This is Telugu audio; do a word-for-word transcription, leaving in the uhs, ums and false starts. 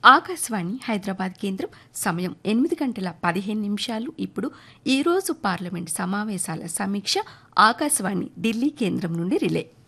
ఆకాశవాణి హైదరాబాద్ కేంద్రం సమయం ఎనిమిది గంటల పదిహేను నిమిషాలు. ఇప్పుడు ఈరోజు పార్లమెంట్ సమావేశాల సమీక్ష ఆకాశవాణి ఢిల్లీ కేంద్రం నుండి రిలే.